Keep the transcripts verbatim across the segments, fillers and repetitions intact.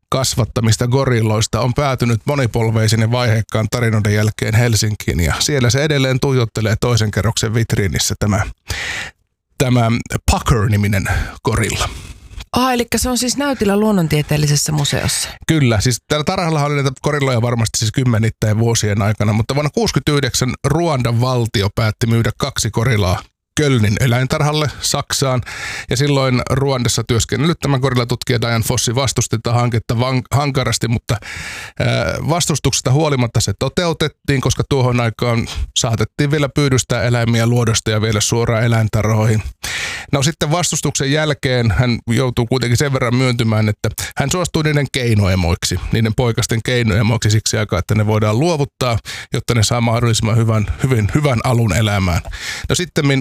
kasvattamista gorilloista on päätynyt monipolveisen ja vaiheikkaan tarinoiden jälkeen Helsinkiin ja siellä se edelleen tuijottelee toisen kerroksen vitriinissä tämä, tämä Pucker-niminen gorilla. Ah, eli se on siis näytillä luonnontieteellisessä museossa. Kyllä, siis täällä tarhalla oli näitä gorilloja varmasti siis kymmenittäin vuosien aikana, mutta vuonna tuhatyhdeksänsataakuusikymmentäyhdeksän Ruandan valtio päätti myydä kaksi gorillaa Kölnin eläintarhalle Saksaan. Ja silloin Ruandassa työskennellyt tämä gorillatutkija Dian Fossi vastusti tätä hanketta van- hankarasti, mutta ää, vastustuksesta huolimatta se toteutettiin, koska tuohon aikaan saatettiin vielä pyydystää eläimiä luodosta ja vielä suoraan eläintarhoihin. No sitten vastustuksen jälkeen hän joutuu kuitenkin sen verran myöntymään, että hän suostui niiden keinoemoiksi, niiden poikasten keinoemoiksi siksi aikaa, että ne voidaan luovuttaa, jotta ne saa mahdollisimman hyvän, hyvin, hyvän alun elämään. No sitten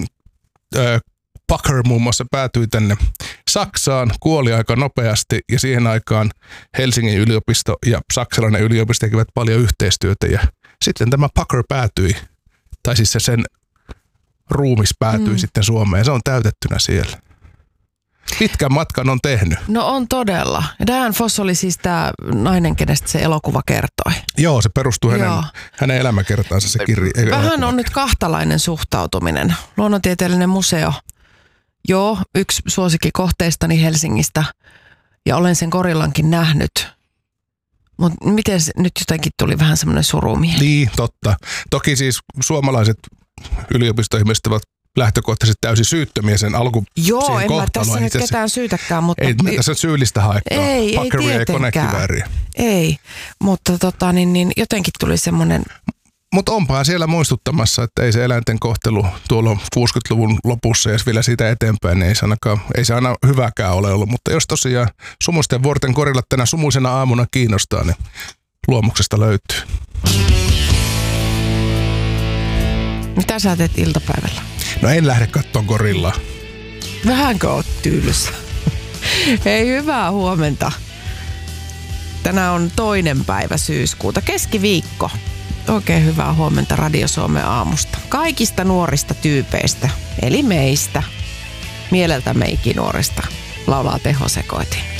Pucker muun muassa päätyi tänne Saksaan, kuoli aika nopeasti ja siihen aikaan Helsingin yliopisto ja saksalainen yliopisto tekivät paljon yhteistyötä ja sitten tämä Pucker päätyi, tai siis se sen ruumis päätyi mm. sitten Suomeen. Se on täytettynä siellä. Pitkän matkan on tehnyt. No on todella. Dian Foss oli siis tämä nainen, kenestä se elokuva kertoi. Joo, se perustuu hänen, hänen elämäkertaansa se kirja. Vähän on nyt kahtalainen suhtautuminen. Luonnontieteellinen museo. Joo, yksi suosikkikohteistani Helsingistä. Ja olen sen gorillankin nähnyt. Mutta miten se, nyt jotenkin tuli vähän semmoinen surumieli. Niin, totta. Toki siis suomalaiset yliopistoihmiset ovat lähtökohtaisesti täysin syyttömiä sen alku Joo, en mä tässä nyt ketään syytäkään, mutta ei mä tässä syyllistä haekkaa. Ei, ei tietenkään. Ei, mutta tota, niin, niin, jotenkin tuli semmoinen. Mutta onpahan siellä muistuttamassa, että ei se eläinten kohtelu tuolla kuusikymmentäluvun lopussa ja vielä siitä eteenpäin, niin ei se, ainakaan, ei se aina hyväkään ole ollut. Mutta jos tosiaan sumuisten vuorten gorillat tänä sumuisena aamuna kiinnostaa, niin luomuksesta löytyy. Mitä sä teet iltapäivällä? No en lähde kattoon gorillaa. Vähänkö oot tyylyssä? Hei, hyvää huomenta. Tänään on toinen päivä syyskuuta, keskiviikko. Oikein hyvää huomenta Radio Suomen aamusta. Kaikista nuorista tyypeistä, eli meistä, mieleltämme ikinuorista, laulaa Teho Sekoitin.